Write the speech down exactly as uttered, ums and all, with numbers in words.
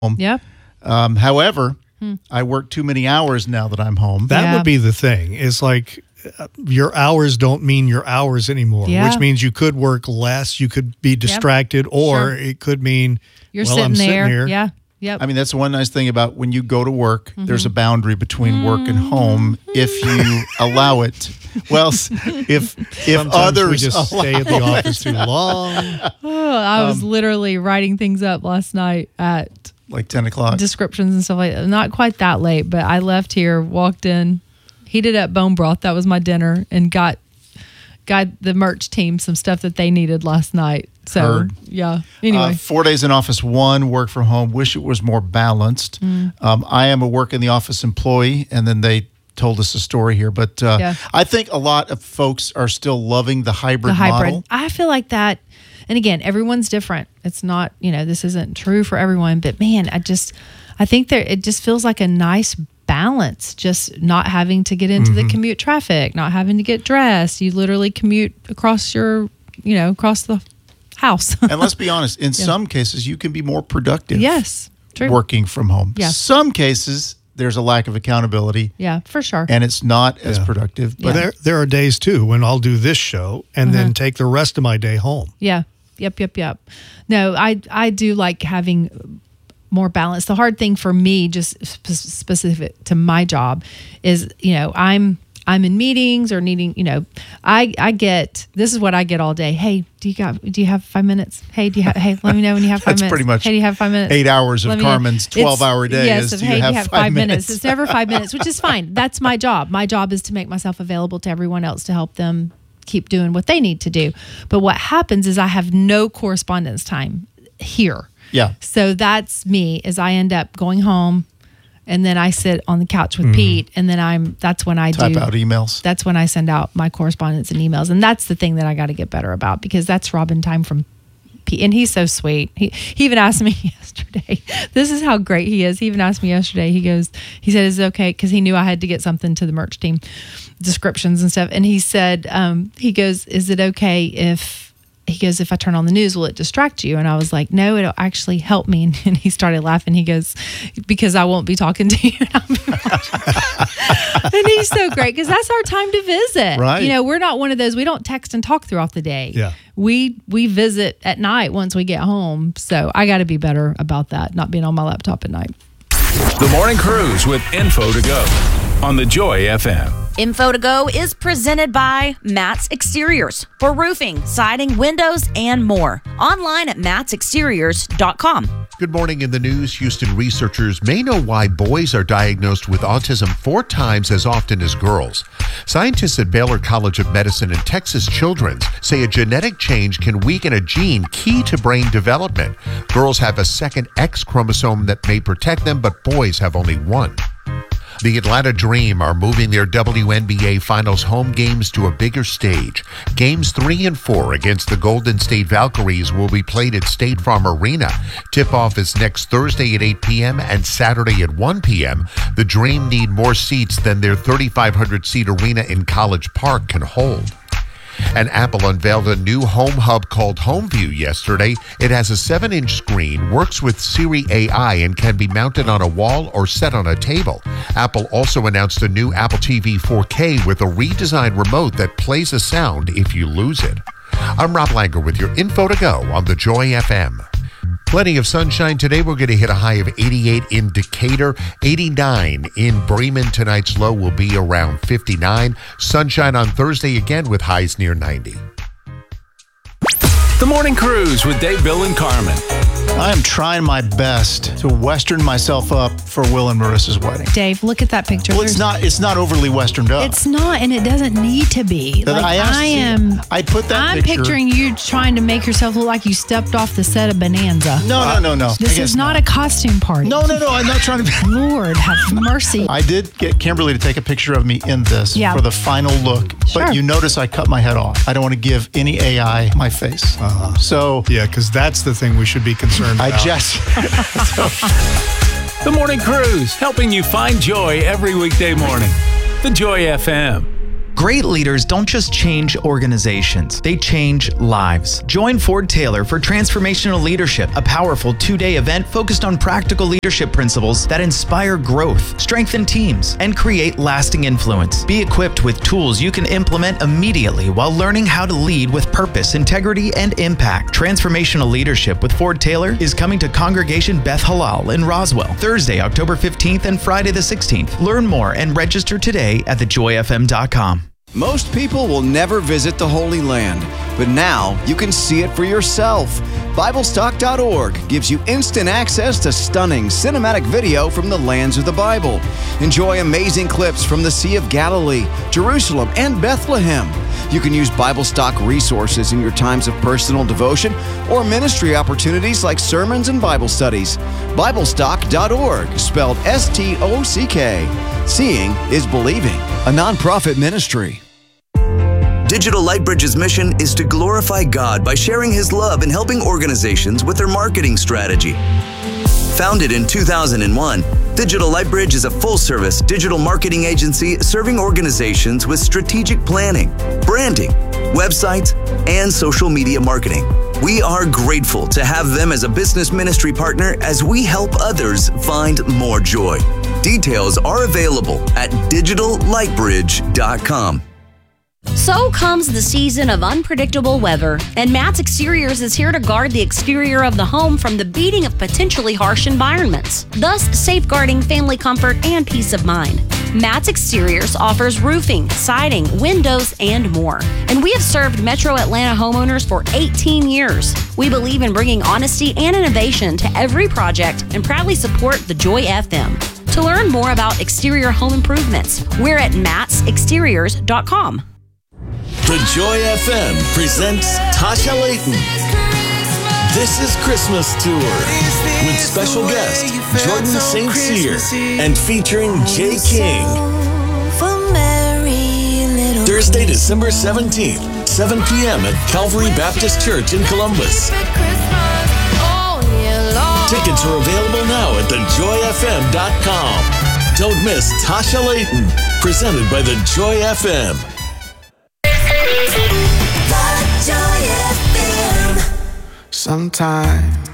Yeah. Um, however, hmm. I work too many hours now that I'm home. That yeah. would be the thing. It's like uh, your hours don't mean your hours anymore, yeah. which means you could work less, you could be distracted, yep. or sure. it could mean, You're well, sitting I'm there. sitting here. Yeah. Yep. I mean, that's the one nice thing about when you go to work, mm-hmm. there's a boundary between mm-hmm. work and home if you allow it. Well, if if Sometimes others we just stay at the office too long. Oh, I was um, literally writing things up last night at like ten o'clock. Descriptions and stuff like that. Not quite that late, but I left here, walked in, heated up bone broth. That was my dinner, and got got the merch team some stuff that they needed last night. So, Heard. yeah. Anyway. Uh, four days in office, one work from home. Wish it was more balanced. Mm. Um, I am a work in the office employee, and then they told us a story here. But uh, yeah. I think a lot of folks are still loving the hybrid, the hybrid model. I feel like that. And again, everyone's different. It's not, you know, this isn't true for everyone. But man, I just, I think there, it just feels like a nice balance, just not having to get into mm-hmm. the commute traffic, not having to get dressed. You literally commute across your, you know, across the house. And let's be honest, in yeah. some cases, you can be more productive. Yes, true. Working from home. Yeah. Some cases, there's a lack of accountability. Yeah, for sure. And it's not as yeah. productive. But yeah. there there are days, too, when I'll do this show and mm-hmm. then take the rest of my day home. Yeah. Yep, yep, yep. No, I I do like having more balance. The hard thing for me, just sp- specific to my job, is, you know, I'm I'm in meetings or needing, you know, I I get, this is what I get all day. Hey, do you got, do you have five minutes? Hey, do you have, hey, let me know when you have five That's minutes. pretty much hey, do you have five minutes? Eight hours let of Carmen's twelve-hour day yes, is, of, do hey, you have, do you have five, five minutes? minutes? It's never five minutes, which is fine. That's my job. My job is to make myself available to everyone else to help them keep doing what they need to do. But what happens is I have no correspondence time here. Yeah. So that's me, is I end up going home, and then I sit on the couch with mm-hmm. Pete, and then I'm that's when I type do out emails. That's when I send out my correspondence and emails. And that's the thing that I got to get better about, because that's robbing time from Pete. And he's so sweet. He he even asked me yesterday. This is how great he is. He even asked me yesterday. He goes, he said, is it okay? Because he knew I had to get something to the merch team, descriptions and stuff. And he said, um, he goes, is it okay if He goes, if I turn on the news, will it distract you? And I was like, no, it'll actually help me. And, and he started laughing. He goes, because I won't be talking to you. And, I'll be and he's so great, because that's our time to visit. Right. You know, we're not one of those, we don't text and talk throughout the day. Yeah. We we visit at night once we get home. So I got to be better about that, not being on my laptop at night. The Morning Cruise with Info to Go on the Joy F M. Info to Go is presented by Matt's Exteriors for roofing, siding, windows, and more. Online at matts exteriors dot com. Good morning. In the news, Houston researchers may know why boys are diagnosed with autism four times as often as girls. Scientists at Baylor College of Medicine and Texas Children's say a genetic change can weaken a gene key to brain development. Girls have a second X chromosome that may protect them, but boys have only one. The Atlanta Dream are moving their W N B A Finals home games to a bigger stage. Games three and four against the Golden State Valkyries will be played at State Farm Arena. Tip-off is next Thursday at eight p.m. and Saturday at one p.m. The Dream need more seats than their thirty-five hundred seat arena in College Park can hold. And Apple unveiled a new home hub called HomeView yesterday. It has a seven inch screen, works with Siri A I, and can be mounted on a wall or set on a table. Apple also announced a new Apple T V four K with a redesigned remote that plays a sound if you lose it. I'm Rob Langer with your Info to Go on the Joy F M. Plenty of sunshine today. We're going to hit a high of eighty-eight in Decatur, eighty-nine in Bremen. Tonight's low will be around fifty-nine. Sunshine on Thursday again with highs near ninety. The Morning Cruise with Dave, Bill, and Carmen. I am trying my best to Western myself up for Will and Marissa's wedding. Dave, look at that picture. Well, it's not it's not overly Westerned up. It's not, and it doesn't need to be. That Like, I asked I you- am. I put that I'm picture- picturing you trying to make yourself look like you stepped off the set of Bonanza. No, no, no, no. I This guess is not a costume party. No, no, no. I'm not trying to. Lord, have mercy. I did get Kimberly to take a picture of me in this Yeah. for the final look. Sure. But you notice I cut my head off. I don't want to give any A I my face. Uh-huh. So Yeah, because that's the thing we should be concerned I about. just. The Morning Cruise, helping you find joy every weekday morning. The Joy F M. Great leaders don't just change organizations, they change lives. Join Ford Taylor for Transformational Leadership, a powerful two-day event focused on practical leadership principles that inspire growth, strengthen teams, and create lasting influence. Be equipped with tools you can implement immediately while learning how to lead with purpose, integrity, and impact. Transformational Leadership with Ford Taylor is coming to Congregation Beth Halal in Roswell, Thursday, October fifteenth and Friday the sixteenth. Learn more and register today at the joy f m dot com. Most people will never visit the Holy Land, but now you can see it for yourself. Bible Stock dot org gives you instant access to stunning cinematic video from the lands of the Bible. Enjoy amazing clips from the Sea of Galilee, Jerusalem, and Bethlehem. You can use BibleStock resources in your times of personal devotion or ministry opportunities like sermons and Bible studies. Bible Stock dot org, spelled S T O C K. Seeing is believing, a nonprofit ministry. Digital Lightbridge's mission is to glorify God by sharing His love and helping organizations with their marketing strategy. Founded in two thousand one, Digital Lightbridge is a full-service digital marketing agency serving organizations with strategic planning, branding, websites, and social media marketing. We are grateful to have them as a business ministry partner as we help others find more joy. Details are available at digital lightbridge dot com. So comes the season of unpredictable weather, and Matt's Exteriors is here to guard the exterior of the home from the beating of potentially harsh environments, thus safeguarding family comfort and peace of mind. Matt's Exteriors offers roofing, siding, windows, and more. And we have served Metro Atlanta homeowners for eighteen years. We believe in bringing honesty and innovation to every project and proudly support the Joy F M. To learn more about exterior home improvements, we're at matts exteriors dot com. The Joy F M presents Tasha Layton. This is Christmas Tour with special guest Jordan Saint Cyr and featuring Jay King. Thursday, December seventeenth, seven p.m. at Calvary Baptist Church in Columbus. Tickets are available now at the joy f m dot com. Don't miss Tasha Layton, presented by the Joy F M. Sometimes